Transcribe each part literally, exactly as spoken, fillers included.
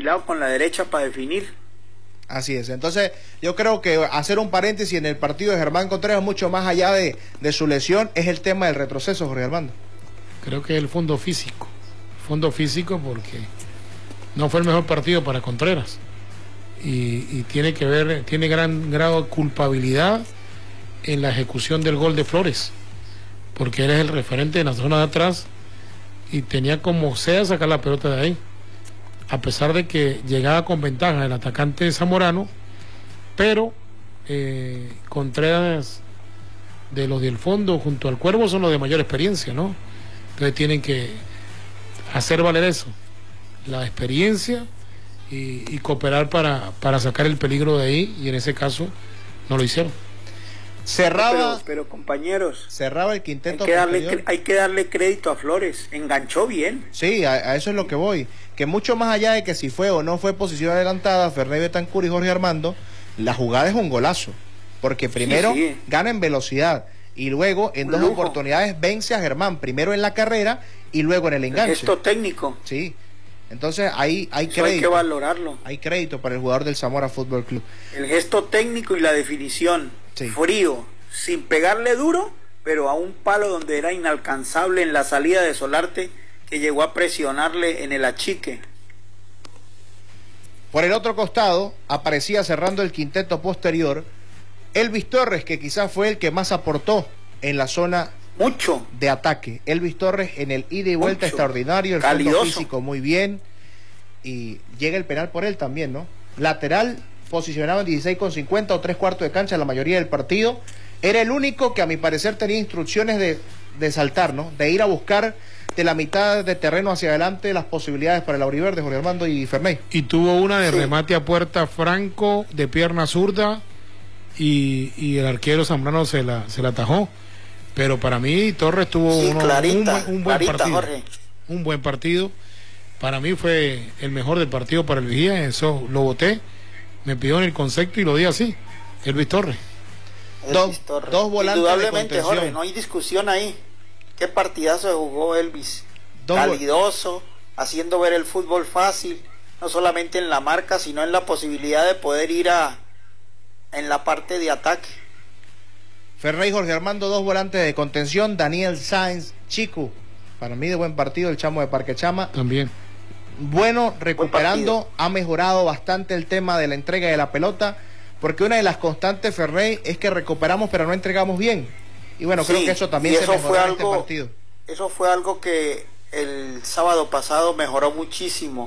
perfilado con la derecha para definir. Así es, entonces yo creo que hacer un paréntesis en el partido de Germán Contreras, mucho más allá de, de su lesión, es el tema del retroceso, Jorge Armando. Creo que es el fondo físico, fondo físico porque no fue el mejor partido para Contreras y, y tiene que ver, tiene gran grado de culpabilidad en la ejecución del gol de Flores, porque él es el referente en la zona de atrás y tenía como sea sacar la pelota de ahí, a pesar de que llegaba con ventaja el atacante zamorano, pero eh, Contreras de los del fondo junto al Cuervo son los de mayor experiencia, ¿no? Entonces tienen que hacer valer eso, la experiencia y, y cooperar para, para sacar el peligro de ahí, y en ese caso no lo hicieron. Cerraba, pero, pero compañeros, cerraba el quinteto. Hay que, darle, hay que darle crédito a Flores, enganchó bien. Sí, a, a eso es lo que voy, que mucho más allá de que si fue o no fue posición adelantada, Ferney Betancur y Jorge Armando, la jugada es un golazo, porque primero sí, sí. gana en velocidad y luego en un dos lujo. oportunidades vence a Germán, primero en la carrera y luego en el enganche. Esto técnico. Sí, entonces ahí hay crédito. Hay que valorarlo. Hay crédito para el jugador del Zamora Fútbol Club. El gesto técnico y la definición. Sí. Frío, sin pegarle duro, pero a un palo donde era inalcanzable en la salida de Solarte, que llegó a presionarle en el achique. Por el otro costado, aparecía cerrando el quinteto posterior Elvis Torres, que quizás fue el que más aportó en la zona mucho de ataque. Elvis Torres en el ida y vuelta mucho. Extraordinario, el Calidoso. fondo físico muy bien, y llega el penal por él también, ¿no? Lateral, posicionado en dieciséis con cincuenta o tres cuartos de cancha la mayoría del partido. Era el único que a mi parecer tenía instrucciones de, de saltar, ¿no? De ir a buscar de la mitad de terreno hacia adelante las posibilidades para el auriverde, Jorge Armando y Ferney. Y tuvo una de sí. remate a puerta franco de pierna zurda y, y el arquero Zambrano se la, se la atajó. Pero para mí Torres tuvo sí, uno, clarita, un, un buen clarita, partido. Jorge. Un buen partido. Para mí fue el mejor del partido para el Vigía, eso lo voté. Me pidió en el concepto y lo di así. Elvis Torres. Dos, Torres. dos volantes. Indudablemente, Jorge, no hay discusión ahí. Qué partidazo se jugó Elvis. Dos Calidoso, haciendo ver el fútbol fácil, no solamente en la marca, sino en la posibilidad de poder ir a en la parte de ataque. Ferrey Jorge Armando, dos volantes de contención. Daniel Sáenz, Chico, para mí de buen partido, el chamo de Parque Chama. También. Bueno, recuperando, ha mejorado bastante el tema de la entrega de la pelota, porque una de las constantes, Ferrey, es que recuperamos pero no entregamos bien. Y bueno, sí, creo que eso también eso se mejoró fue en algo, este partido. Eso fue algo que el sábado pasado mejoró muchísimo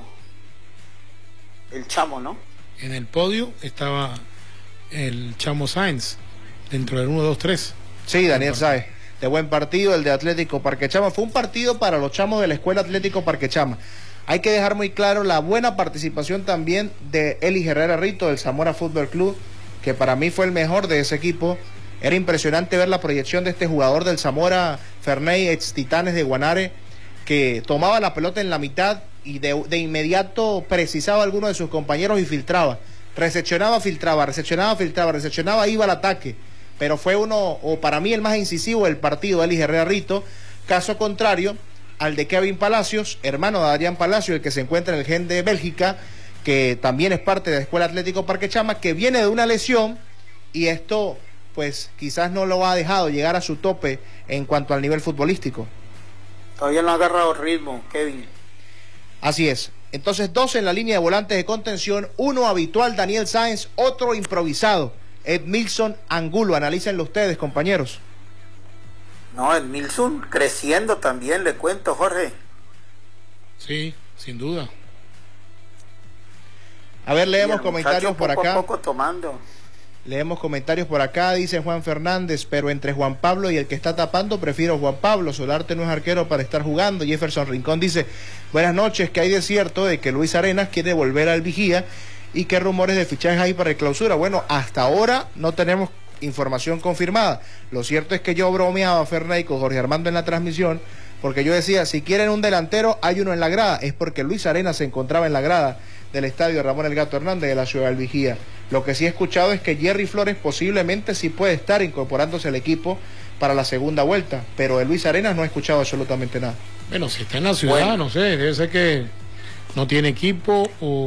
el chamo, ¿no? En el podio estaba el chamo Sáenz, dentro del uno, dos, tres. Sí, Daniel Sáenz, de buen partido, el de Atlético Parque Chama. Fue un partido para los chamos de la Escuela Atlético Parque Chama. Hay que dejar muy claro la buena participación también de Eli Herrera Rito del Zamora Fútbol Club, que para mí fue el mejor de ese equipo. Era impresionante ver la proyección de este jugador del Zamora, Ferney, ex Titanes de Guanare, que tomaba la pelota en la mitad y de, de inmediato precisaba a alguno de sus compañeros y filtraba. Recepcionaba, filtraba, recepcionaba, filtraba, recepcionaba, iba al ataque. Pero fue uno, o para mí el más incisivo del partido, Eli Herrera Rito. Caso contrario al de Kevin Palacios, hermano de Adrián Palacios, el que se encuentra en el Gen de Bélgica, que también es parte de la Escuela Atlético Parque Chama, que viene de una lesión, y esto pues quizás no lo ha dejado llegar a su tope en cuanto al nivel futbolístico. Todavía no ha agarrado ritmo, Kevin. Así es. Entonces, dos en la línea de volantes de contención, uno habitual, Daniel Sáenz, otro improvisado, Edmilson Angulo. Analícenlo ustedes, compañeros. No, Edmilson creciendo también, le cuento, Jorge. Sí, sin duda. A ver, leemos comentarios por acá. Poco a poco tomando. Leemos comentarios por acá, dice Juan Fernández, pero entre Juan Pablo y el que está tapando, prefiero Juan Pablo. Solarte no es arquero para estar jugando. Jefferson Rincón dice, buenas noches, que hay de cierto de que Luis Arenas quiere volver al Vigía y qué rumores de fichajes hay para el Clausura. Bueno, hasta ahora no tenemos información confirmada. Lo cierto es que yo bromeaba, Ferney, con Jorge Armando en la transmisión, porque yo decía, si quieren un delantero, hay uno en la grada. Es porque Luis Arenas se encontraba en la grada del estadio Ramón El Gato Hernández de la ciudad del Vigía. Lo que sí he escuchado es que Jerry Flores posiblemente sí puede estar incorporándose al equipo para la segunda vuelta, pero de Luis Arenas no he escuchado absolutamente nada. Bueno, si está en la ciudad, bueno, no sé, debe ser que no tiene equipo o